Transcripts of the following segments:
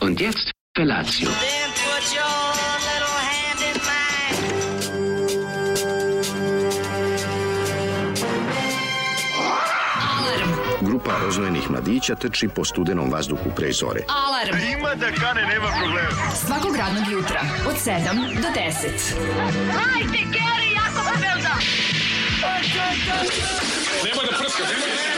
Und jetzt Felatio. Then put your little hand in mine. Grupa roznojenih mladića trči po studenom vazduhu pre zore. Alarm. Ima da kane, nema problema. Svakog radnog jutra od 7 do 10. Hajde, Geri, jako se velda. Nemoj da prska, nemoj da...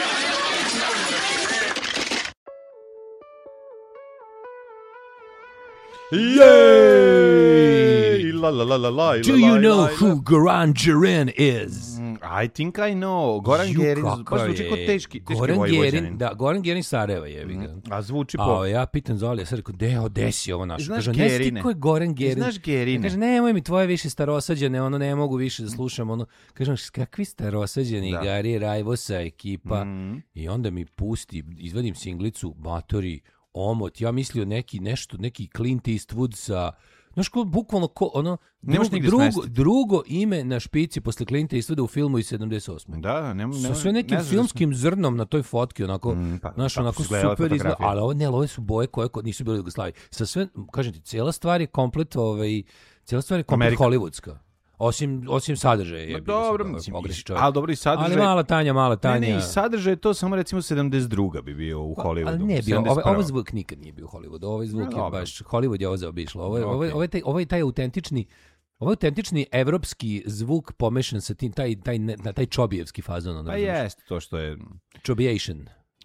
Yay! La la la la la. Do you know who Goran Džerin is? I think I know. Goran Gerin, baš zvuči kao teški Vojvođanin. Da, Goran Gerin Sarajeva jebi ga. A zvuči po... A ja pitam Zolija, sad rekao, desi ovo našo. Znaš Kaže, Gerine? ne, ko je Goran Gerin? Znaš Gerine? Kaže, nemoj mi tvoje više starosađene, ono ne mogu više da slušam, ono. Kažem, kakvi starosađeni Gari, Rajvosa, ekipa. I onda mi pusti, izvadim singlicu, matori, omot, ja mislio neki Clint Eastwood sa... Znaš ko, bukvalno ko, ono, drugo ime na špici posle Clint Eastwooda u filmu iz 78. Da, sa sve nekim filmskim zrnom na toj fotki, onako, znaš, onako super izgleda, ali ove su boje koje nisu bile u Jugoslaviji. Sa sve, kažem ti, cijela stvar je komplet hollywoodska. Osim sadržaja je dobro, ali dobro i sadržaj. Ali mala Tanja. Ne, i sadržaj je to samo recimo 72. bi bio u Hollywoodu. Ali ne bio, ovaj zvuk nikad nije bio u Hollywoodu. Ovaj zvuk je baš, Hollywood je ovo zaobišlo. Ovo je taj autentični evropski zvuk pomešan sa tim, taj čobijevski fazon. Pa jeste to što je... Čobijation.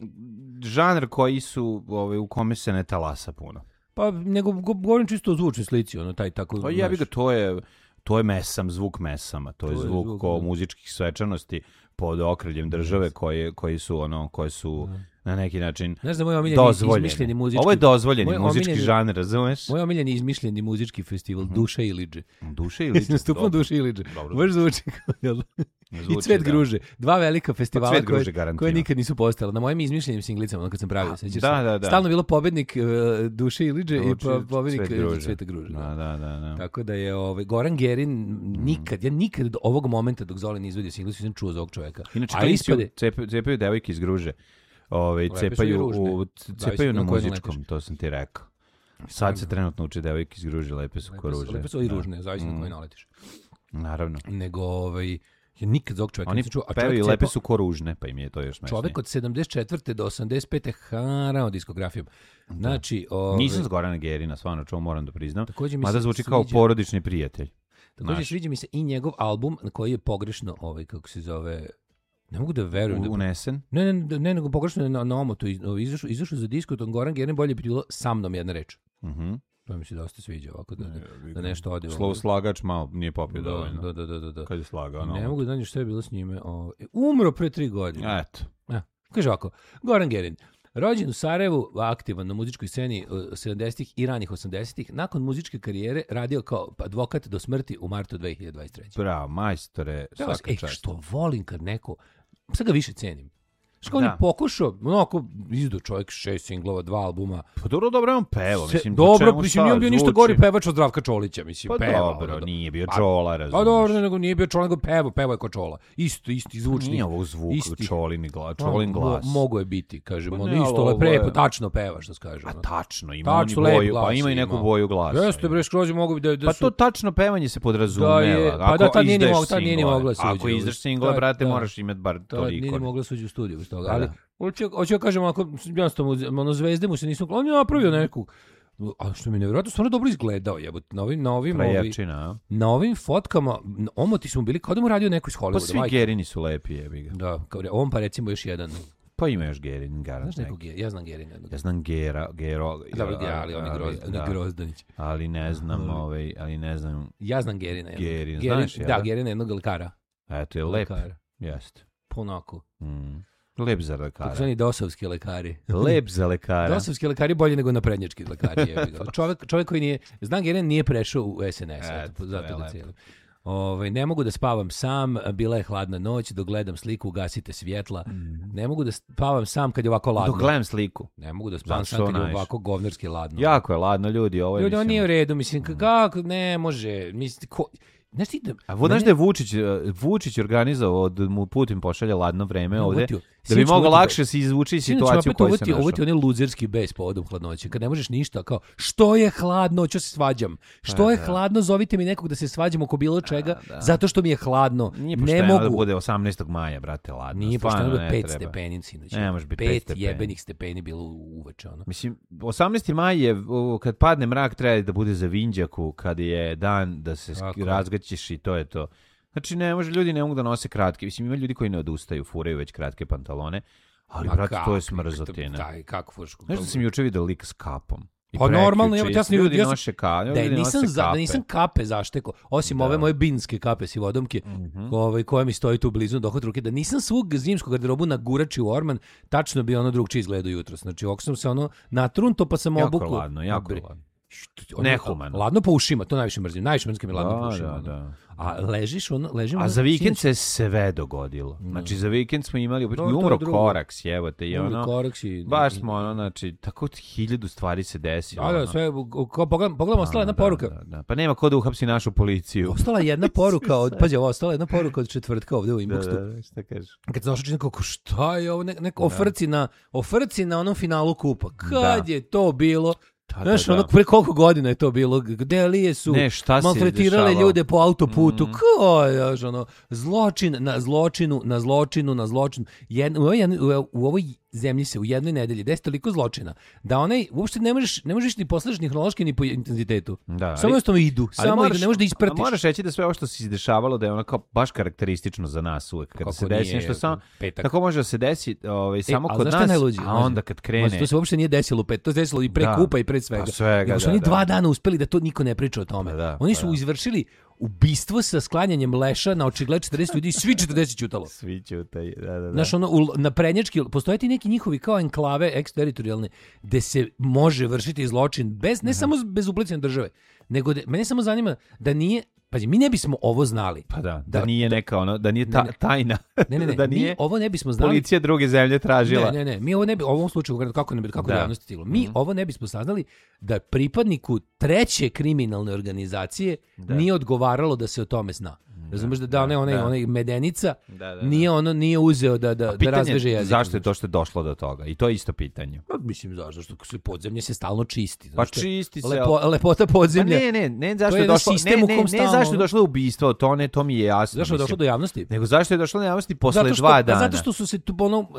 Žanr koji su, u kome se ne talasa puno. Pa, nego govorim čisto o zvučnoj slici, ono, taj tako... Pa jebi ga, to je mesam, zvuk mesama, to je zvuk ko muzičkih svečanosti pod okriljem države koje su na neki način ne znam, moj omiljeni muzički... Ovo je dozvoljeni muzički žanr, razumeš? Moj omiljeni izmišljeni muzički festival, Duša Iliđe. Duša Iliđe? Nastupam Duša Iliđe. Baš zvuči kao... I Cvet Gruže. Dva velika festivala koje nikad nisu postojala. Na mojim izmišljenim singlicama, kad sam pravio. Da. Stalno bilo pobednik Duše Iliđe i pobednik Cveta Gruže. Da. Tako da je Goran Gerin nikad, ja nikad do ovog momenta dok Zolan izvedio singlicu nisam čuo za ovog čoveka. Inače, cepaju devojke iz Gruže. Cepaju na muzičkom, to sam ti rekao. Sad se trenutno uče devojke iz Gruže, lepe su ko ruže. Lepe su i ružne, zavisno na koji naletiš. Naravno. Nego, ja nikad za ovog čovjeka nisam čuo. Oni pevaju lepe su ko ružne, pa im je to još mesnije. Čovjek od 74. do 85. harao diskografijom. Znači, nisam s Gorana Gerina, stvarno čuo, moram da priznam. Mada zvuči kao porodični prijatelj. Također sviđa mi se i njegov album na koji je pogrešno, kako se zove... Ne mogu da verujem. Unesen? Ne, nego pogrešno na omotu. Izašao za disko, Goran Gerin bolje bi bilo sa mnom jedna reč. To mi se dosta sviđa ovako da nešto ode. Slow slagač malo nije popio dovoljno. Da. Kad je slagao. Ne mogu da znaš što je bilo s njime. Umro pre 3 godine. Eto. Kaže ovako, Goran Gerin. Rođen u Sarajevu, aktivan na muzičkoj sceni 70-ih i ranih 80-ih, nakon muzičke karijere radio kao advokat do smrti u martu 2023. Bravo, majstore, svaka čast. Što volim kad neko, sad ga više cenim. Što on je pokušao, onako izdao čovjek 6 singlova, 2 albuma. Pa dobro je on pevao, mislim. Dobro, mislim, nije bio ništa gori pevač od Zdravka Čolića, mislim, pa pevao. Pa dobro, nije bio Čola, razumiješ. Pa dobro, nego nije bio Čola, nego pevao je ko Čola. Isti zvučnik. Nije ovo zvuk, Čolin glas. Mogo je biti, kažem, on isto prepo, tačno peva, što se kaže. A tačno, ima i neku boju glasa. Jeste, bre, skroz mogu da pa to tačno pevanje se podrazumeva. Pa da, tad nije ni mogla suđi. Ako izdaš single, brate, moraš imati bar toliko. Nije ni mogla suđi u studiju bez toga, ali hoću kažem, ako jednostavno zvezde mu se nisu... On je napravio neku... A što mi je nevjerojatno, stvarno dobro izgledao, jebote. Na ovim fotkama, omoti su mu bili kao da mu radio neko iz Hollywooda. Pa svi Gerini su lepi, jebi ga. Da, on pa recimo još jedan. Pa ima još Gerin, garant. Znaš nekog ja znam Gerin. Ja znam Gero. Ali on je Grozdanić. Ali ne znam, Ja znam Gerina. Gerin, znaš, da, Gerina jednog lekara. Eto, je lep. Jeste. Ponako. Lep za lekara. Tako su oni dosovski lekari. Lep za lekara. Dosovski lekari bolje nego naprednjački lekari. Čovjek koji nije... Znam, Gerin nije prešao u SNS. Zato ga cijeli. Ne mogu da spavam sam, bila je hladna noć, dok gledam sliku, ugasite svjetla. Ne mogu da spavam sam kad je ovako ladno. Dok gledam sliku. Ne mogu da spavam sam kad je ovako govnarski ladno. Jako je ladno, ljudi. Ljudi, on nije u redu, mislim, kako, ne može, mislim, Znaš da je Vučić organizovao da mu Putin pošalje ladno vreme ovde, da bi sinoć mogao ćemo lakše se izvući iz situacije u kojoj se našao. Ovo ti onaj luzerski bes povodom hladnoće, kad ne možeš ništa, kao, što je hladno, ću se svađam. Što je hladno, zovite mi nekog da se svađam oko bilo čega, zato što mi je hladno. Nije ne pošteno mogu da bude 18. maja, brate, ladno. Nije pošteno da bude 5 treba. stepeni sinoć. Ne može biti 5 stepeni. jebenih stepeni bilo uveče, ono. Mislim, 18. maj je, kad padne mrak, treba da bude za vinđaku, kad je dan da se razgaćiš i to je to. Znači, ljudi ne mogu da nose kratke. Mislim, ima ljudi koji ne odustaju, furaju već kratke pantalone, ali, brate, to je smrzotina. Znaš da sam juče vidio lik s kapom? Pa normalno, ljudi noše kape. Da nisam kape zašteko, osim ove moje binske kape si vodomke, koja mi stoji tu blizu dohod ruke, da nisam svog zimskog garderobu nagurači u orman, tačno bi ono drugčije izgledao jutros. Znači, ovako sam se natrunto, pa sam obukao. Jako ladno. Nehumano. Ladno po ušima, to najviše mrzim. Najviše mrzim mi ladno po ušima. Da. A ležim... A za vikend se sve dogodilo. Znači, za vikend smo imali umro Koraks, jebote. I baš smo, znači, tako 1000 stvari se desilo. Da, sve, pogledam, ostala jedna poruka. Da. Pa nema ko da uhapsi našu policiju. Ostala jedna poruka od četvrtka ovde u inboxu. Da, šta kažeš? Kad sam došao kako šta je ovo, neka ofrci na onom finalu kupa. Kad je to bilo? Znaš, pre koliko godina je to bilo? Gde lije su maltretirale ljude po autoputu? Zločin na zločinu. U ovoj zemlji se u jednoj nedelji desi toliko zločina da uopšte ne možeš ni poslažiti ni hronološki ni po intenzitetu. Samo jednostavno idu. Ne možeš da ispratiš. Moraš reći da sve ovo što se izdešavalo da je ono kao baš karakteristično za nas uvek. Kada se desi nešto samo, tako može da se desi samo kod nas, a onda kad krene. To se uopšte nije desilo u pet, to se desilo i pre kupa i pre svega. Nego su oni 2 dana uspeli da to niko ne priča o tome. Oni su izvršili ubistvo sa sklanjanjem leša na očigled 40 ljudi i svi 40 ćutalo. Svi ćutaju, da. Znaš, na Prednjački, postoje ti neki njihovi kao enklave eksteritorijalne gde se može vršiti zločin ne samo bez uplićanja države, nego mene samo zanima da nije, pazi, mi ne bismo ovo znali. Pa da nije neka da nije tajna. Ne, da nije, mi ovo ne bismo znali. Policija druge zemlje tražila. Ne, mi ovo ne bi, u ovom slučaju, kako da javnosti stiglo. Mi ovo ne bismo saznali da pripadniku treće kriminalne organizacije nije odgovaralo da se o tome zna. Razumeš da onaj Medenica nije uzeo da razveže jezik. Zašto je to što je došlo do toga? I to je isto pitanje. Pa mislim zašto se podzemlje se stalno čisti. Pa čisti se. Lepota podzemlja. Ne zašto je došlo. Ne zašto je došlo do ubistva, to mi je jasno. Zašto je došlo do javnosti? Nego zašto je došlo do javnosti posle 2 dana? Zato što su se tu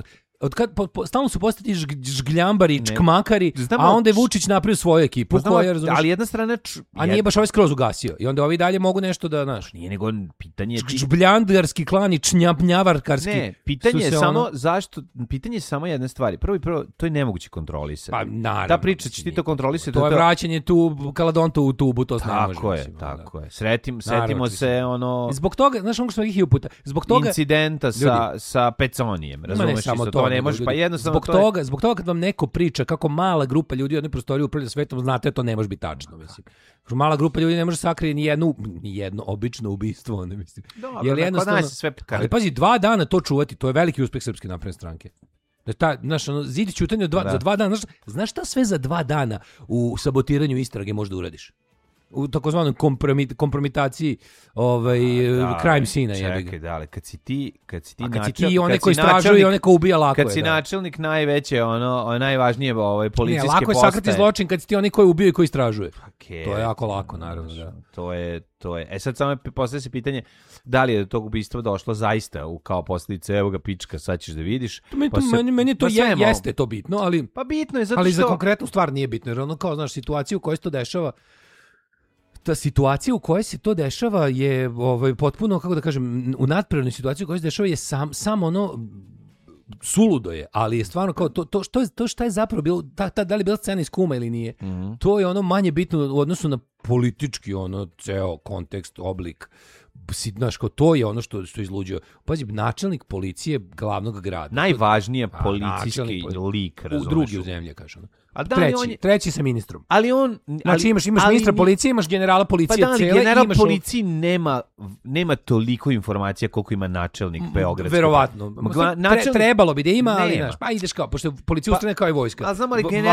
stalno su postati žgljambari, čkmakari, a onda je Vučić napravio svoju ekipu koja, razumiješ, ali jedna strana a nije baš ovaj skroz ugasio. I onda ovi dalje mogu nešto da, znaš, nije nego pitanje žbljandarski klan i čnjapnjavarkarski. Ne, pitanje je samo zašto, pitanje je samo jedne stvari. Prvo, to je nemoguće kontrolisati. Pa naravno. Ta priča će ti to kontrolisati. To je vraćanje kaladonta u tubu, to se ne može. Tako je. Setimo se Zbog toga, znaš, ono što smo ih puta. Zbog toga incidenta sa Peconijem, razumeš, to ne može, pa jednostavno zbog toga kad vam neko priča kako mala grupa ljudi u jednoj prostoriji upravlja svetom, znate, to ne može biti tačno, mislim. Mala grupa ljudi ne može sakriti ni jedno obično ubistvo, ne mislim. Jer jednostavno ali pazi, 2 dana to čuvati, to je veliki uspeh Srpske napredne stranke. Znaš, zid ćutanja za 2 dana. Znaš šta sve za 2 dana u sabotiranju istrage možda uradiš? U takozvanoj kompromitaciji crime scene. Čekaj, da, kad si ti onaj koji istražuje i onaj ko ubija, lako je. Kad si načelnik najveće, najvažnije policijske postaje. Lako je sakriti zločin kad si ti onaj koji ubija i koji istražuje. To je jako lako, naravno. Da. To je. Sad samo postaje se pitanje da li je do tog ubistva došlo zaista kao posljedice, evo ga pička, sad ćeš da vidiš. Meni to jeste to bitno, ali... Pa bitno je zato što... Ali za konkretnu stvar nije bitno, jer ono kao, znaš, situacija u kojoj se to dešava, ta situacija u kojoj se to dešava je potpuno, kako da kažem, u nadprirodnoj situaciji u kojoj se dešava je samo suludo je, ali je stvarno kao to šta je zapravo bilo, da li je bila scena iz Kuma ili nije, to je manje bitno u odnosu na politički ceo kontekst, oblik. Znaš, to je ono što izluđuje. Pazi, načelnik policije glavnog grada. Najvažnije policijski lik, razumeš. Drugi u zemlji, kaže ono. Treći sa ministrom. Ali on... Znači imaš ministra policije, imaš generala policije cele. Pa general policije nema toliko informacija koliko ima načelnik Beogradske. Verovatno. Trebalo bi da ima, ali znaš, pa ideš kao, pošto policija ustane kao i vojska. A znam, ali general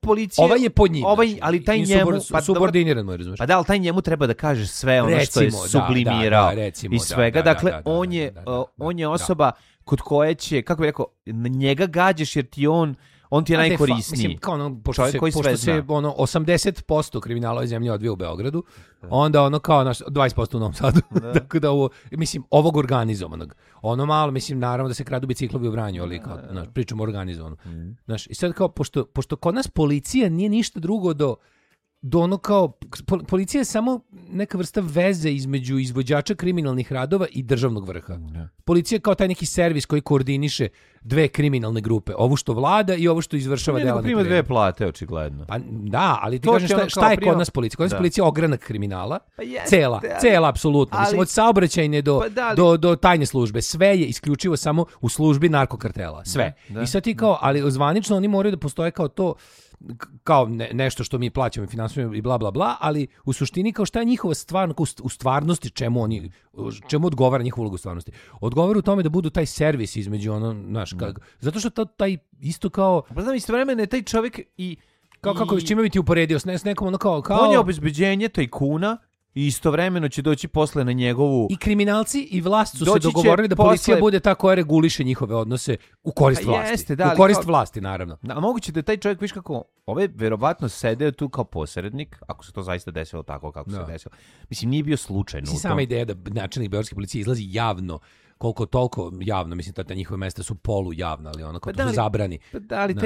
policije... Ovaj je pod njim. Ali taj njemu... Subordiniran mu je, razumiješ. Pa da, ali taj njemu treba da kaže sve ono što je sublimirao iz svega. Dakle, on je osoba kod koje će, kako bih rekao, njega gađaš jer ti on ti je najkorisniji. Mislim, kao ono, pošto se 80% kriminala ove zemlje odvija u Beogradu, onda ono kao 20% u Novom Sadu. Tako da mislim, ovog organizovanog. Ono malo, mislim, naravno da se kradu biciklovi u Vranju, ali kao, pričamo o organizovanom. I sad kao, pošto kod nas policija nije ništa drugo do ono kao, policija je samo neka vrsta veze između izvođača kriminalnih radova i državnog vrha. Policija je kao taj neki servis koji koordiniše dve kriminalne grupe. Ovu što vlada i ovo što izvršava dela. Prima dve plate, očigledno. Pa da, ali ti kažeš šta je kod nas policija? Kod nas policija je ogranak kriminala. Cela, apsolutno. Mislim, od saobraćajne do tajne službe. Sve je isključivo samo u službi narkokartela. Sve. I sad ti kao, ali zvanično oni moraju da postoje kao to, kao nešto što mi plaćamo i finansiramo i bla bla bla, ali u suštini kao šta je njihova stvar u stvarnosti, čemu odgovara njihova uloga u stvarnosti. Odgovara u tome da budu taj servis između zato što taj isto kao... Pa znam, istovremeno je taj čovjek i... Kako, s čime bi ti uporedio? S nekom ono kao... On je obezbeđenje tajkuna i istovremeno će doći posle na njegovu... I kriminalci i vlast su se dogovorili da policija bude ta koja reguliše njihove odnose u korist vlasti. U korist vlasti, naravno. A moguće da je taj čovjek, viš kako, verovatno sedeo tu kao posrednik, ako se to zaista desilo tako kako se desilo. Mislim, nije bio slučajno. Sama ideja da načelnik beogradske policije izlazi javno, koliko toliko javno, mislim da njihove mesta su polujavna, ali ono kao to zabrani. Da, ali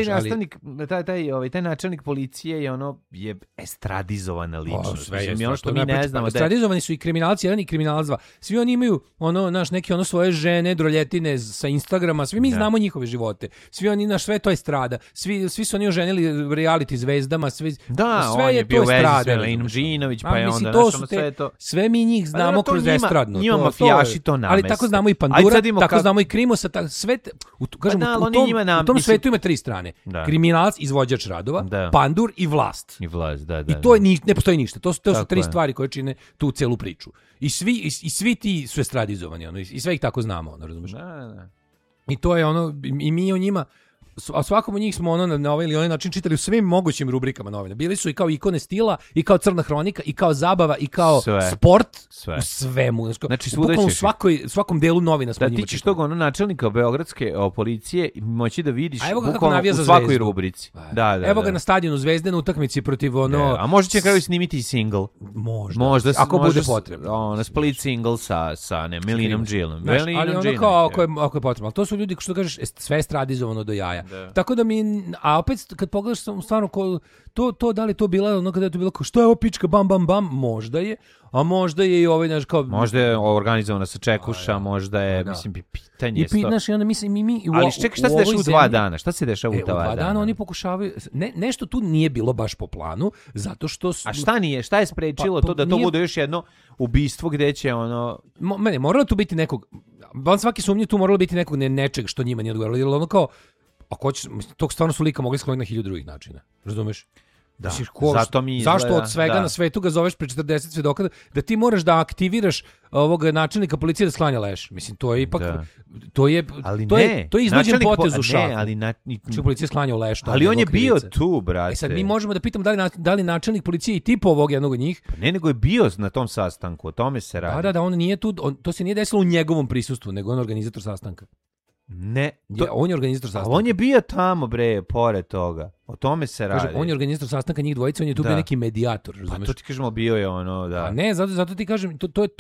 taj načelnik policije je estradizovana ličnost. Sve što mi ne znamo. Estradizovani su i kriminalci 1 i kriminalac 2. Svi oni imaju neke svoje žene, droljetine sa Instagrama, svi mi znamo njihove živote. Svi oni, sve to je strada. Svi su oni oženili reality zvezdama, sve je to strada. Lenom Žinović, pa je onda sve to. Sve mi njih znamo kroz estradno. Njima mafijaši to nameste. Ali tako znamo i Pandura, tako znamo i Krimosa, sve, u tom svetu ima 3 strane. Kriminalac, izvođač radova, Pandur i vlast. I to ne postoji ništa. To su 3 stvari koje čine tu celu priču. I svi ti su estradizovani, i sve ih tako znamo, razumiješ? I to je i mi o njima, a svakom od njih smo na ovaj ili onaj način čitali u svim mogućim rubrikama novina. Bili su i kao ikone stila, i kao crna hronika, i kao zabava, i kao sport, u svemu. Znači, bukvalno u svakom delu novina smo njima čitali. Da ti ćeš tog načelnika beogradske policije moći da vidiš bukvalno u svakoj rubrici. Evo ga na stadionu Zvezde na utakmici protiv A možda će kraju snimiti i single. Možda ako bude potrebno. Split single sa Milinom Džilom. Ali kao ako je potrebno. Ali to su ljudi, što kažeš, sve estradizovano do jaja. Tako da a opet kad pogledaš stvarno to da li to bila kada je to bilo kao što je ovo pička bam bam bam, možda je, a možda je i ovaj kao možda je organizovana sa Čekuša, možda je mislim pitanje i pitaš i onda mislim mi ali čekaj, šta se dešava u 2 dana? Šta se dešava u 2 dana? U 2 dana oni pokušavaju nešto tu nije bilo baš po planu, zato što A šta je sprečilo to da to bude još jedno ubistvo gde će mene moralo tu biti nekog, van svaki sumnje tu moralo biti nekog nečeg što njima nije odgovaralo, jer ono kao ako hoćeš, tog stvarno su lika mogli skloniti na 1000 drugih načina. Razumeš? Da. Zašto od svega na svetu ga zoveš pre 40 svedoka da ti moraš da aktiviraš ovog načelnika policije da sklanja leš? Mislim, to je ipak to je iznuđen potez u šaku. Policija sklanja leš. Ali on je bio tu, brate. Sad mi možemo da pitamo da li načelnik policije i tipo ovog jednog od njih. Pa ne, nego je bio na tom sastanku, o tome se radi. Da, on nije tu, to se nije desilo u njegovom prisustvu, nego on organizator sastanka. Ne, on je organizator sastanka. On je bio tamo, pored toga. O tome se radi. On je organizator sastanka njih dvojica, on je tu bio neki medijator, razumeš? Pa to ti kažemo, bio je da. A ne, zato ti kažem,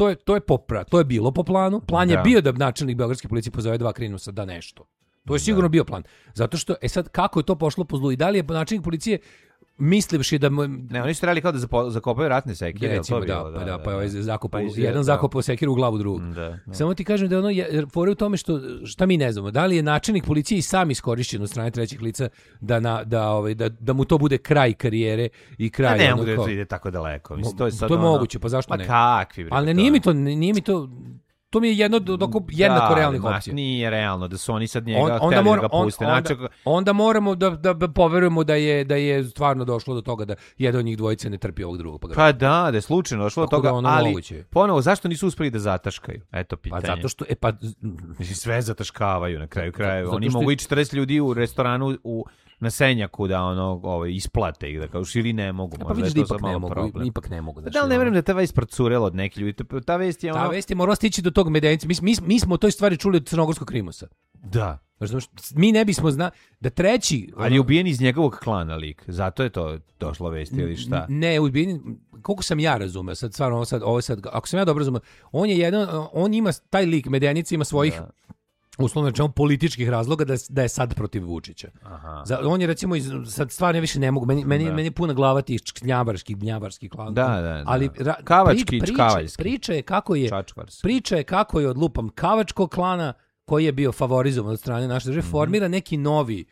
to je bilo po planu. Plan je bio da načelnik beogradske policije pozove 2 kriminalca da nešto. To je sigurno bio plan. Zato što, sad, kako je to pošlo po zlu i da li je načelnik policije mislivši da ne, oni su trebali kao da zakopaju ratne sekire, recimo, pa je jedan zakopao sekiru u glavu drugog. Samo ti kažem da fore u tome šta mi ne znamo, da li je načelnik policije i sam iskorišćen od strane trećih lica da mu to bude kraj karijere i kraj. Ne mogu da ide tako daleko. Mislim, to je moguće, pa zašto ne? Kakvi, bre. Ali nije mi to to mi je jednako realnih opcija. Nije realno da su oni sad njega hteli da ga puste. Onda moramo da poverujemo da je stvarno došlo do toga da jedan od njih dvojice ne trpi ovog drugog. Pa da je slučajno došlo do toga, ali ponovo, zašto nisu uspeli da zataškaju? Eto pitanje. Pa zato što, sve zataškavaju na kraju krajeva. Oni mogu i 40 ljudi u restoranu na senjaku da isplate ih, da kao ili ne mogu. Pa vidiš da ipak ne mogu. Da li ne vrem da ta vest procurela od nekih ljudi? Ta vest je Ta vest je morala stići do tog Medenica. Mi smo o toj stvari čuli od Crnogorskog Krimosa. Da. Mi ne bismo znali da treći... Ali je ubijen iz njegovog klana lik. Zato je to došlo vesti ili šta? Ne, ubijen... Koliko sam ja razumeo, sad stvarno ovo sad, ako sam ja dobro razumeo, on ima, taj lik Medenica ima svojih uslovno rečeno političkih razloga da je sad protiv Vučića. On je recimo sad stvarno više ne mogu, meni je puna glava tih gnjabarskih klanova. Da. Ali priča je kako je odlupam Kavačkog klana koji je bio favorizovan od strane naše države, formira neki novi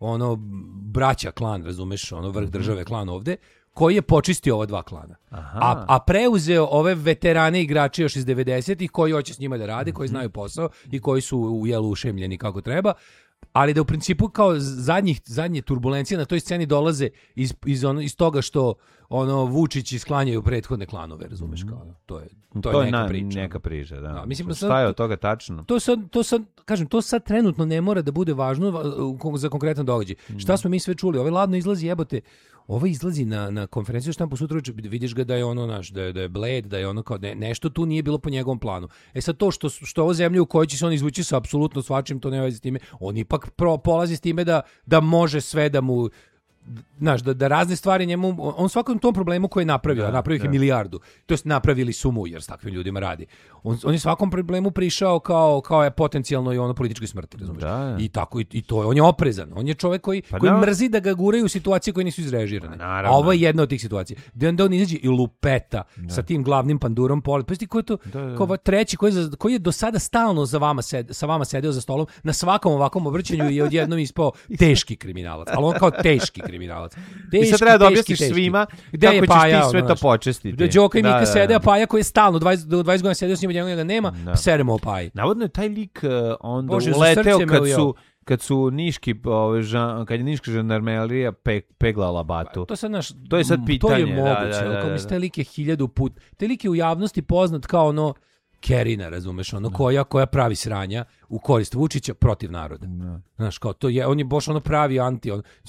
braća klan, razumeš, vrh države klan ovde, koji je počistio ova dva klana. A preuzeo ove veterane igrače još iz 90-ih koji hoće s njima da rade, koji znaju posao i koji su ušemljeni kako treba, ali da u principu kao zadnje turbulencije na toj sceni dolaze iz toga što Vučić isklanjaju prethodne klanove, razumeš, kao to je neka priča. Neka priča, da. Mislim, šta je od toga tačno? To sad trenutno ne mora da bude važno za konkretan događaj. Šta smo mi sve čuli? Ovaj ladno izlazi, jebote, ovo izlazi na konferenciju štampu sutra, vidiš ga da je da je bled, da je kao nešto tu nije bilo po njegovom planu. Sad to što ovo zemlja u kojoj će se on izvući sa apsolutno svačim, to ne vezi s time, on ipak polazi s time da može sve da mu, znaš, da razne stvari njemu, on svakom tom problemu koji je napravio ih je milijardu, to jest napravili su mu, jer s takvim ljudima radi. On je svakom problemu prišao kao je potencijalno i političkoj smrti, razumiješ? I tako, i to je, on je oprezan, on je čovjek koji mrzi da ga guraju u situacije koje nisu izrežirane. A ovo je jedna od tih situacija. Da on izađe i lupeta sa tim glavnim pandurom pored. Pa ko je to? Kao treći koji je do sada stalno sa vama sedeo za stolom, na svakom ovakvom obraćanju je odjednom ispao teški kriminalac, ali on kao teški kriminalac. I sad treba da objasniš svima kako ćeš ti sve to počestiti. Da Đoka i Mika sede, a Paja koji je stalno 20 godina sedeo s njima, njega nema, seremo o Paji. Navodno je taj lik onda uleteo kad su niški, kad je niška žandarmerija peglala Batu. To je sad pitanje. To je moguće, kao mislim, taj lik je 1000 put. Taj lik je u javnosti poznat kao Kerina, razumeš, koja pravi sranja u korist Vučića protiv naroda. Znaš, kao on je baš pravi anti.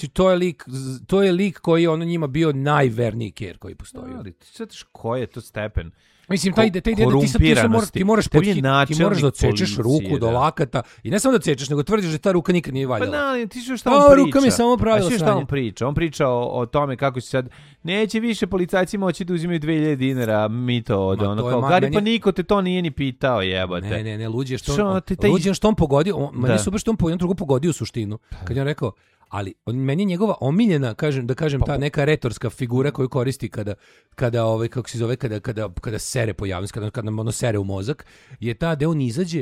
To je lik koji je njima bio najverniji ker koji postoji. Ali ti sad koji je to stepen? Mislim, taj ide ti moraš da odsečeš ruku do lakata i ne samo da odsečeš, nego tvrdiš da ta ruka nikad nije valjala. Pa ti što šta on priča? Ruka mi je samo pravila sranje. Šta on priča? On priča o tome kako će sad, neće više policajci moći da uzimaju 2000 dinara mito od kao, Gari, pa niko te to nije ni pitao, jebote. Ne, luđe što on pogodio, meni super što on po jednom drugu pogodio suštinu. Kad je on rekao, ali meni je njegova omiljena, ta neka retorska figura koju koristi kada kako se zove, kada sere po javnosti, kada nam sere u mozak, je ta da on izađe,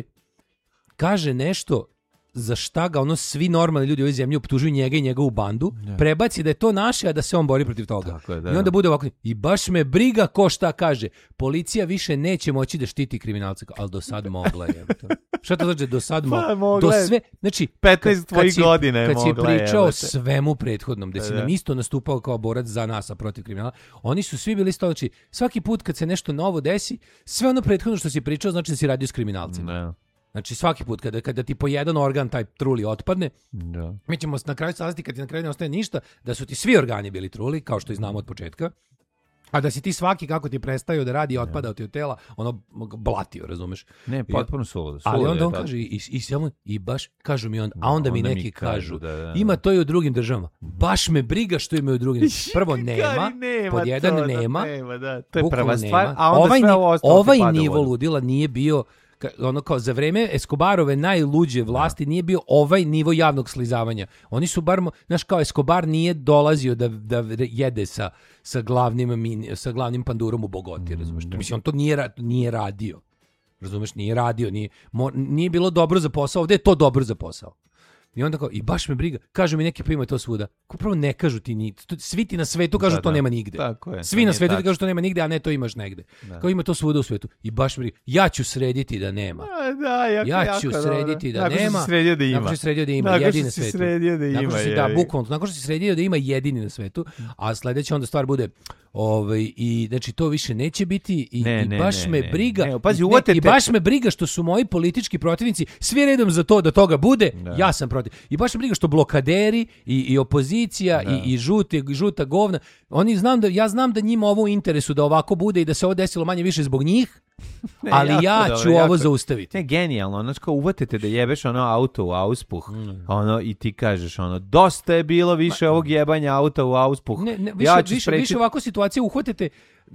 kaže nešto za šta ga svi normalni ljudi u ovoj zemlji optužuju njega i njegovu bandu, prebaci da je to naše, a da se on bori protiv toga. I onda bude ovako, i baš me briga ko šta kaže. Policija više neće moći da štiti kriminalce, ali do sad mogla je. Šta to znači do sad mogla? Do sve, znači 15 tvojih godina je mogla. Kad si pričao svemu prethodnom, da si nam isto nastupao kao borac za nas, a protiv kriminala, oni su svi bili isto, znači svaki put kad se nešto novo desi, sve ono prethodno što si pričao znači da si radio s kriminalcima. Znači svaki put kada ti po jedan organ taj truli otpadne, mi ćemo na kraju saznati kad ti na kraju ne ostaje ništa, da su ti svi organi bili truli, kao što i znamo od početka, a da si ti svaki kako ti prestaju da radi i otpadao ti od tela, blatio, razumeš? Ne, potpuno suludo. Ali onda on kaže i baš, kažu mi a onda mi neki kažu, ima to i u drugim državama. Baš me briga što ima i u drugim. Prvo nema, pod jedan nema, to je prva stvar, a onda sve ovo ostalo ovaj nivo ludila nije bio kao za vreme Escobarove najluđe vlasti nije bio ovaj nivo javnog slizavanja. Oni su bar, znaš, kao Escobar nije dolazio da jede sa glavnim pandurom u Bogoti, razumeš? Mislim, on to nije radio. Razumeš, nije radio, nije bilo dobro za posao, ovdje je to dobro za posao. I onda kao, i baš me briga, kažu mi neki pa ima to svuda. Ko prvo ne kažu ti ni, svi ti na svetu kažu to nema nigde. Svi na svetu ti kažu to nema nigde, a ne to imaš negde. Kao ima to svuda u svetu. I baš me briga, ja ću srediti da nema. Ja ću srediti da nema. Nakon si sredio da ima jedini na svetu. Da, bukvalno, nakon što si sredio da ima jedini na svetu, a sledeća onda stvar bude, I znači to više neće biti i baš me ne. briga. Ne, pazi, I baš me briga što su moji politički protivnici svi redom za to da toga bude. Ja sam protiv. I baš me briga što blokaderi i opozicija i žuta govna, ja znam da njima ovo u interesu da ovako bude i da se ovo desilo manje više zbog njih. Ali ja ću ovo zaustaviti. Ne, genijalno, ono kao uvatite da jebeš ono auto u auspuh, ono i ti kažeš ono, dosta je bilo više ovog jebanja auta u auspuh. Više ovako situacije uhvatite,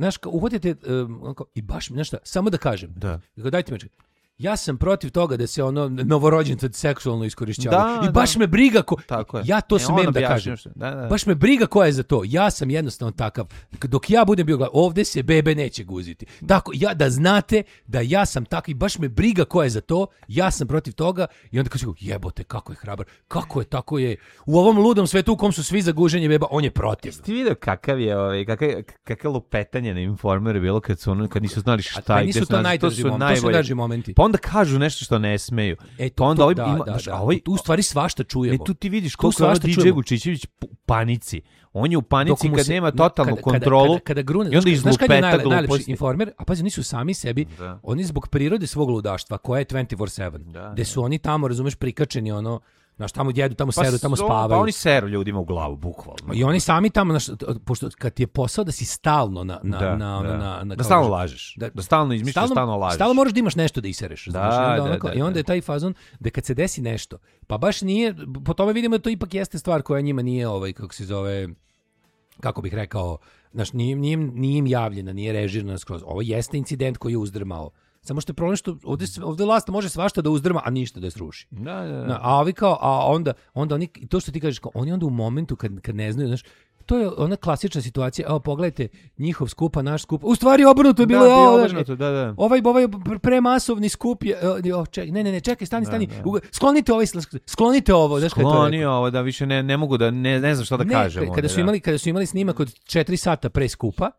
i baš, znaš šta, samo da kažem, dajte me čekaj. Ja sam protiv toga da se ono novorođenca seksualno iskorišćava. I baš me briga ja to smem da kažem. Baš me briga ko je za to. Ja sam jednostavno takav. Dok ja budem bio ovde se bebe neće guziti. Tako, da znate da ja sam takav i baš me briga ko je za to. Ja sam protiv toga i onda kaže jebote kako je hrabar. Kako je tako je. U ovom ludom svetu u kom su svi za guženje beba, on je protiv. Ti vidio kakav je kakav lupetanje na Informeru bilo kad nisu znali šta nisu to najdrži momenti. Onda kažu nešto što ne smeju. Pa onda tu u stvari svašta čujemo. Tu ti vidiš koliko je DJ Vučićević u panici. On je u panici kad nema totalnu kontrolu kada grune, i onda izlupeta najlepši Informer, a pazi, oni su sami sebi, oni zbog prirode svog ludaštva, koja je 24/7, gde su oni tamo, razumeš, prikačeni ono, znaš, tamo jedu, tamo seru, tamo spavaju. Pa oni seru ljudima u glavu, bukvalno. I oni sami tamo, pošto kad ti je posao da si stalno da stalno lažeš. Da stalno izmišljaš, stalno lažeš. Stalno moraš da imaš nešto da isereš. I onda je taj fazon da kad se desi nešto, pa baš nije, po tome vidimo da to ipak jeste stvar koja njima nije, kako se zove, kako bih rekao, znaš, nije im javljena, nije režirana skroz. Ovo jeste incident koji je uzdrmao. Samo što je problem što ovdje vlast može svašta da uzdrma, a ništa da sruši. A ovi onda oni, to što ti kažeš, oni onda u momentu kad ne znaju, znaš, to je ona klasična situacija. Evo, pogledajte, njihov skup, a naš skup. U stvari obrnuto je bilo. Ovaj premasovni skup je... čekaj, stani. Sklonite ovo. Skloni ovo, da više ne mogu da... Ne znam što da kažem. Kada su imali snimak od 4 sata pre skupa,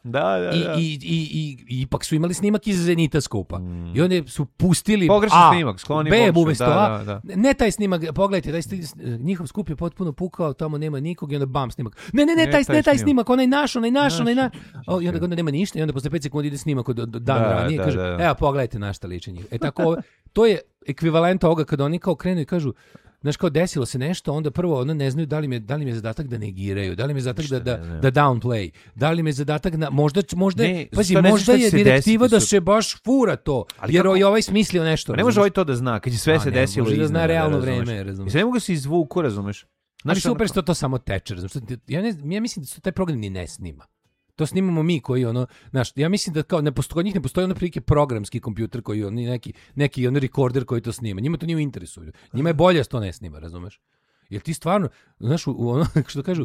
i ipak su imali snimak iz Zenita skupa. I onda su pustili... Pogrešni snimak, skloni umesto A. Ne taj snimak, pogledajte, njihov skup je potpuno pukao, tamo nema nikog i onda bam snimak. Ne taj snimak, onaj naš. I onda nema ništa i onda posle 5 sekundi ide snimak od dan ranije. Kaže, evo pogledajte na šta liče njih. Tako, to je ekvivalent ovoga kada oni kao krenu i kažu, znaš, kao desilo se nešto, onda prvo ono ne znaju da li mi je zadatak da negiraju, da li mi je zadatak da downplay, da li mi je zadatak možda je direktiva da se baš fura to, jer je ovaj smislio nešto. Ne može ovaj to da zna, kad je sve se desilo. Ne može da zna realno vreme, razumiješ. Ne mogu se izvuku, razumeš. Ali super što to samo teče, ja mislim da se taj program ni ne snima. To snimamo mi koji ja mislim da kao kod njih ne postoji ono prilike programski kompjuter koji neki rekorder koji to snima. Njima to nije u interesu. Njima je bolje da to ne snima, razumeš? Jer ti stvarno, znaš, što kažu,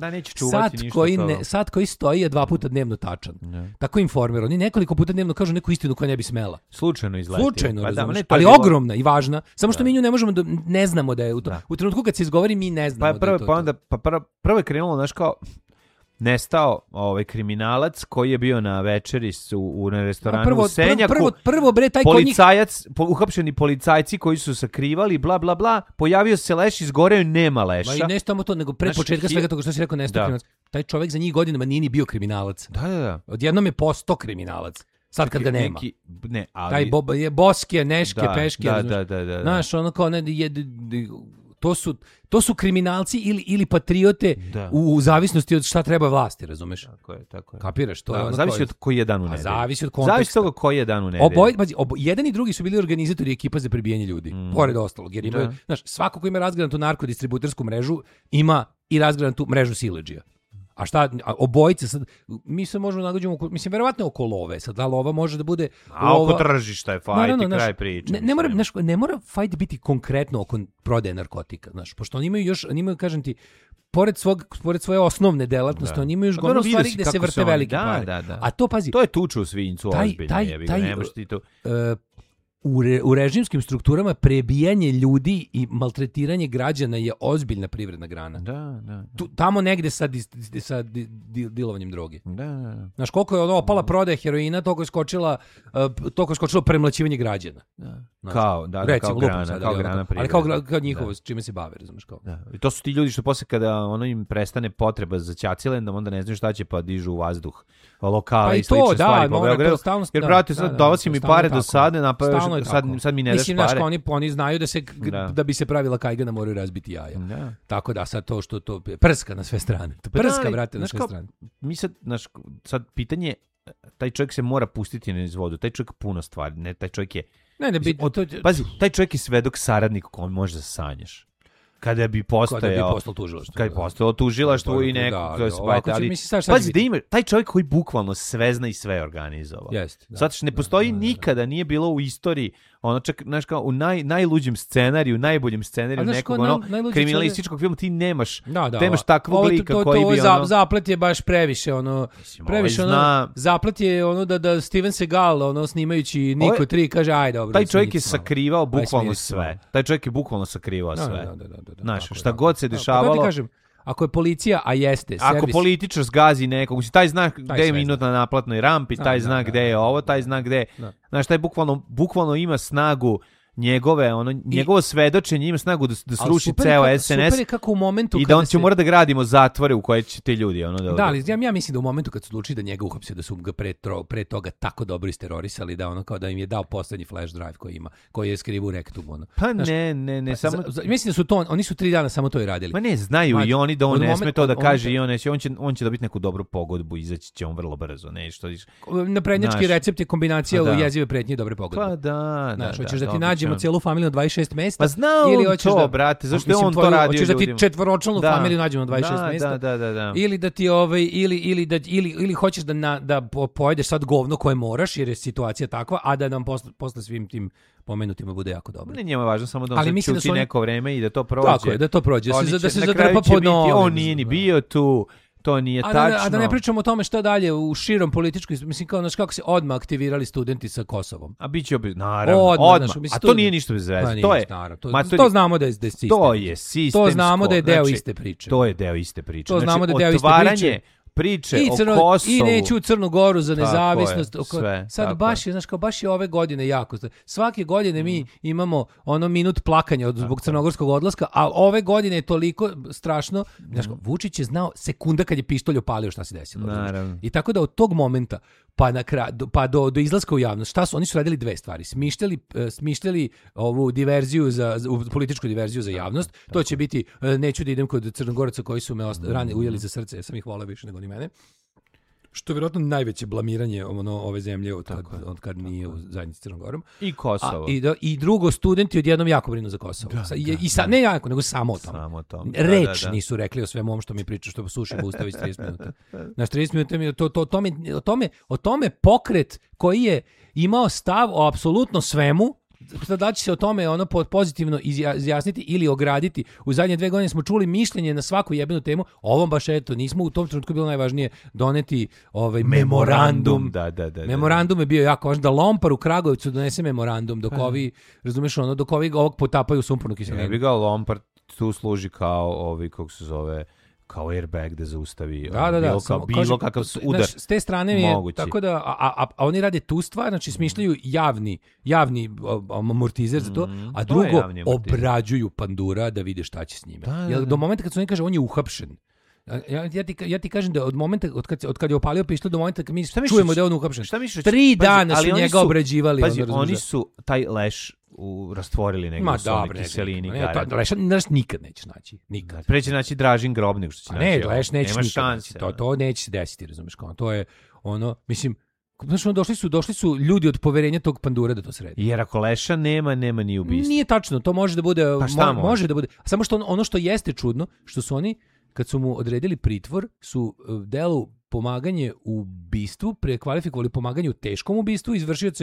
sat koji stoji je 2 puta dnevno tačan. Tako Informer, oni nekoliko puta dnevno kažu neku istinu koja ne bi smela. Slučajno izleti. Razumeš? Ali ogromna i važna. Samo što mi nju ne možemo ne znamo da je u trenutku kad se izgovori mi ne znamo da je to. Prvo je krenulo, znaš, kao nestao kriminalac koji je bio na večeri u restoranu u Senjaku. Prvo bre, taj uhapšeni policajci koji su sakrivali, bla, bla, bla. Pojavio se leš, izgoreo i nema leša. Ma i ne samo to, nego pre početka svega toga što si rekao nestao kriminalac. Taj čovjek za njih godinama nije ni bio kriminalac. Da. Odjednom je postao kriminalac. Sad kad ga nema. Taj Boske, Neške, Peške. Da. Znaš, ono kao to su kriminalci ili patriote u zavisnosti od šta treba vlasti, razumeš? Tako je. Kapiraš? To zavisi od koji je dan u nedelji. Zavisi od konteksta. Zavisi od toga koji je dan u nedelji. Jedan i drugi su bili organizatori ekipa za prebijanje ljudi, pored ostalog. Jer imaju, znaš, svako ko ima razgranatu narkodistributersku mrežu, ima i razgranatu mrežu siledžija. A šta, obojice sad, mi se možemo nagađamo, mislim, verovatno oko love, sad da lova može da bude... A oko tržišta je fajt i kraj priče. Ne mora fajt biti konkretno oko prodaje narkotika, znaš, pošto oni imaju, kažem ti, pored svoje osnovne delatnosti, oni imaju još gomilu stvari gde se vrte velike pare. Da. A to, pazi... To je tuča u svinjcu, ozbiljno, jebi ga, nemaš ti to... u režimskim strukturama prebijanje ljudi i maltretiranje građana je ozbiljna privredna grana. Da. Tamo negde sa dilovanjem droge. Da. Znaš, koliko je opala prodaja heroina, toliko je skočilo premlaćivanje građana. Znaš, Kao grana, ali kao njihovo, s čime se bave, razumeš kao. Da. I to su ti ljudi što posle kada ono im prestane potreba za ćacilendom, onda ne znaju šta će pa dižu u vazduh lokale i slične stvari po Beogradu. Jer, brate, sad dolazi mi pare do sada, sad mi ne daš pare. Mislim, oni znaju da bi se pravila kajgana moraju razbiti jaja. Da. Tako da sad to što to prska na sve strane. Prska, brate, na sve strane. Mi sad pitanje, taj čovjek se mora pustiti na izvodu, taj čovjek puno stvari, ne, taj čovjek je... Pazi, taj čovjek je svedok saradnik kojom možeš da sanjaš. Kada bi postojalo tužilaštvo i neko koje se bavite, ali pazi da ima taj čovjek koji bukvalno sve zna i sve organizovao. Zato što ne postoji nikada, nije bilo u istoriji ono čak, znaš kao, u najluđim scenariju, najboljem scenariju nekog kriminalističkog filma ti nemaš takvog lika koji bi ono... Zaplet je baš previše zaplet je ono da Steven Seagal snimajući Niko 3 kaže aj dobro. Taj čovjek je sakrivao bukvalno sve. Taj čovjek je bukvalno sakrivao sve. Znaš, šta god se dešavalo... Da ti kažem, ako je policija, a jeste... Ako političar zgazi nekog, taj zna gde je minut na naplatnoj rampi, taj zna gde je ovo, taj zna gde... Znaš, taj bukvalno ima snagu njegovo svedočenje ima snagu da sruši ceo SNS i da on će mora da gradimo zatvore u koje će ti ljudi da, ali ja mislim da u momentu kad su odlučili da njega uhapse, da su ga pre toga tako dobro isterorisali da kao da im je dao poslednji flash drive koji je skrivao u rektumu. Pa ne, samo... Mislim da su oni su 3 dana samo to i radili. Ma ne, znaju i oni da on ne sme to da kaže i on će dobiti neku dobru pogodbu, izaći će on vrlo brzo. Naprednjački recept je kombinacija jezive pretnje i dobre pogodbe. Pa da. Hoćeš da ti nađemo cijelu familiju na 26 mesta. Pa znao on to, brate, zašto je on to radio ljudima? Hoćeš da ti četvoročlanu familiju nađemo na 26 mesta? Da. Ili da ti ili hoćeš da pojedeš sad govno koje moraš jer je situacija takva, a da nam posle svim tim pomenutima bude jako dobro. Ne, njemu je važno samo da on se čuti neko vreme i da to prođe. Tako je, da to prođe. Da se zadrpa pod novim. On nije ni bio tu. To nije tačno. A da ne pričamo o tome šta dalje u širom političkoj, mislim kao kako se odmah aktivirali studenti sa Kosovom. A biće naravno odmah. A to nije ništa bez veze. To znamo da je sistem. To je sistemsko. To znamo da je deo iste priče. To je deo iste priče. To znamo da je deo iste priče. O Kosovu. I neću u Crnu Goru za nezavisnost. Sad baš je ove godine jako. Svake godine mi imamo minut plakanja zbog crnogorskog odlaska, a ove godine je toliko strašno. Vučić je znao sekunda kad je pištolj opalio šta se desilo. I tako da od tog momenta pa do izlaska u javnost, oni su radili 2 stvari. Smišljali ovu diverziju političku diverziju za javnost. To će biti, neću da idem kod Crnogoraca koji su me rane ujeli za srce, ja sam ih voleo više nego ni mene. Što je vjerojatno najveće blamiranje ove zemlje od kad nije u zajednici Crnogorom. I Kosovo. I drugo, studenti odjednom jako brinu za Kosovo. Ne jako, nego samo o tome. Reč nisu rekli o svemu ovom što mi priča, što sušimo ustavi s 30 minuta. Naš 30 minuta mi o tome pokret koji je imao stav o apsolutno svemu. Da će se o tome pozitivno izjasniti ili ograditi. U zadnje 2 godine smo čuli mišljenje na svaku jebenu temu. Ovom baš nismo u tom trenutku bilo najvažnije doneti memorandum. Da. Memorandum je bio jako važan da Lompar u Kragujevcu donese memorandum dok ovi, razumeš dok ovi ovog potapaju u sumpornu kiselinu. Ne bi ga Lompar tu služi kao kako se zove, kao airbag da zaustavi bilo kakav udar. S te strane je tako da, a oni rade tu stvar, znači smišljaju javni amortizer za to, a drugo obrađuju pandura da vide šta će s njime. Jer do momenta kad su oni kaže on je uhapšen. Ja ti kažem da od momenta od kad je opalio pištolj do momenta kad mi čujemo da je on uhapšen. 3 dana su njega obrađivali. Pazi, oni su taj leš rastvorili negdje u soli kiselini. Leš nikad nećeš naći. Nikad. Preće naći Dražin Grobnik što će naći. Ne, leš nećeš nikad. To neće se desiti, razumiješ kao. To je mislim, znači, došli su ljudi od poverenja tog pandura da to sredi. Jer ako leša nema ni ubistva. Nije tačno, to može da bude, može da bude. Samo što ono što jeste čudno, što su oni kad su mu odredili pritvor, su delu pomaganje u ubistvu prekvalifikovali pomaganje u teškom ubistvu,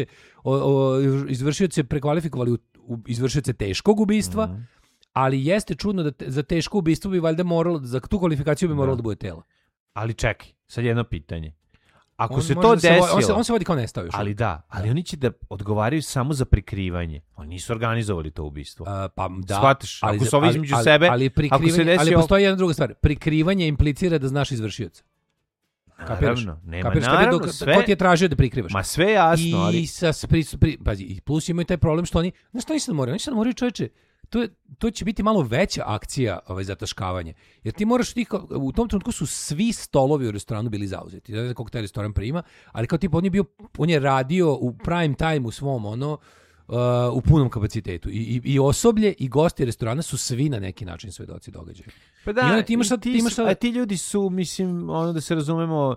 izvršioce prekvalifikovali u izvršioce teškog ubistva, ali jeste čudno da za teško ubistvo bi valjda moralo, za tu kvalifikaciju bi moralo da bude telo. Ali čekaj, sad jedno pitanje. ako se to desilo... On se vodi kao nestao još. Ali ali oni će da odgovaraju samo za prikrivanje. Oni nisu organizovali to ubistvo. Pa da. Shvatiš, ako su ovi između sebe, ako se desio... Ali postoji jedna druga stvar. Prikrivanje implicira da znaš izvršioca. Naravno, sve. Ko ti je tražio da prikrivaš? Ma sve jasno, ali... Pazi, plus imaju taj problem što oni... Znaš što oni sad moraju, čoveče? To će biti malo veća akcija zataškavanje. Jer ti moraš, u tom trenutku su svi stolovi u restoranu bili zauzeti. Ne znam koliko taj restoran prima, ali kao tipa on je radio u prime time u svom u punom kapacitetu. I osoblje i gosti restorana su svi na neki način svedoci događaja. Pa da, a ti ljudi su, mislim, da se razumemo,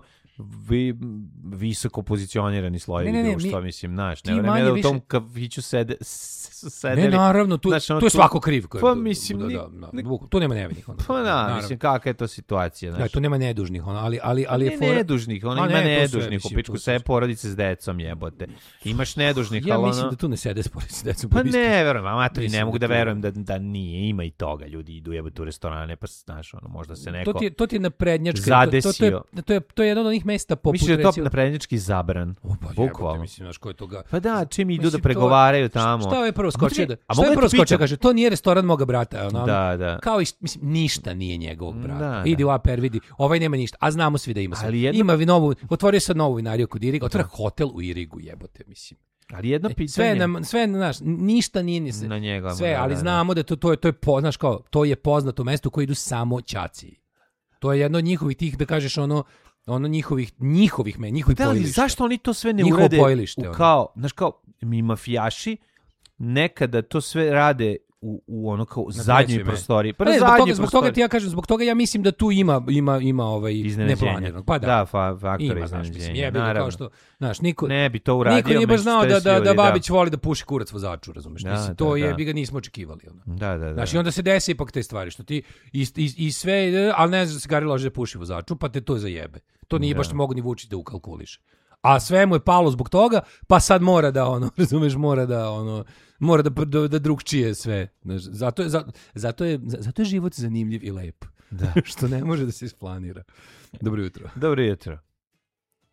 visoko pozicionirani slojevi društva, mislim, znaš, ne vreme da u tom kafiću sedeli. Ne, naravno, tu je svako kriv. Pa, mislim, tu nema nevinih. Pa da, mislim, kakva je to situacija, znaš. Tu nema nedužnih, ali je... Ne nedužnih, ima nedužnih, u pičku sve porodice s decom jebote. Imaš nedužnih, ali ja mislim da tu ne sede s porodice s decom. Pa ne, verujem, amatori, ne mogu da verujem da nije, ima i toga, ljudi idu jebote u restorane, pa znaš, možda se neko to ti je naprednjački zadesio. To je jedno od onih mesta poput... Mislim da je to naprednjački zabran, bukvalno. Mislim, znaš, ko je toga... Pa da, čim idu da pregovaraju tamo... Šta je prvo skočio? Kaže, to nije restoran moga brata. Da. Kao i, mislim, ništa nije njegovog brata. Idi u APR, vidi, ovaj nema ništa, a znamo svi da ima sve. Ima otvorio sad novu vinariju kod Iriga, otvara hotel u Irigu, jebote, mislim. Ali jedno pitanje... Sve, znaš, ništa nije ni na njega. Sve, ali znamo da to je poznato mesto koje idu samo ćaci. To je jedno od njihovih tih, da kažeš, njihovih pojilišta. Zašto oni to sve ne urade kao, znaš, kao mi mafijaši nekada to sve rade u kao zadnjoj prostoriji. Pa zbog toga ti ja kažem, zbog toga ja mislim da tu ima neplanirano. Pa da, faktor iznenađenja. Kao što, znaš, niko ne bi to uradio. Niko nije baš znao da Babić voli da puši kurac vozaču, razumeš? To je bi ga nismo očekivali. Da. Znaš, i onda se desi ipak te stvari što ti i sve, ali ne znaš da se Gari loži da puši vozaču, pa te to zajebe. To nije baš mogu ni Vučić da ukalkuliše. A sve mu je palo zbog toga, pa sad mora da razumeš, mora da drugčije sve. Zato je život zanimljiv i lep. Da. Što ne može da se isplanira. Dobro jutro. Dobro jutro.